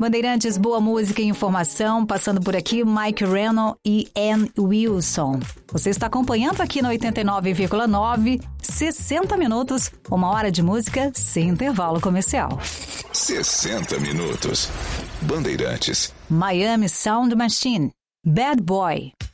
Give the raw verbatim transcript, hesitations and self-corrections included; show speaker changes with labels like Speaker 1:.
Speaker 1: Bandeirantes, boa música e informação, passando por aqui Mike Reno e Ann Wilson. Você está acompanhando aqui na oitenta e nove vírgula nove, sessenta minutos, uma hora de música sem intervalo comercial.
Speaker 2: sessenta minutos. Bandeirantes.
Speaker 1: Miami Sound Machine, Bad Boy.